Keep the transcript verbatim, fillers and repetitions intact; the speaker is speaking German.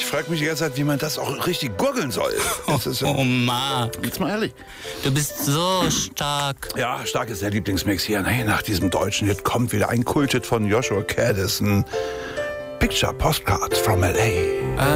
frage mich die ganze Zeit, wie man das auch richtig gurgeln soll. Das ist ja, Oh, Ma, jetzt mal ehrlich. du bist so stark. Ja, stark ist der Lieblingsmix hier. Nee, nach diesem deutschen Hit kommt wieder ein Kulthit von Joshua Caddison. Picture Postcards from L A.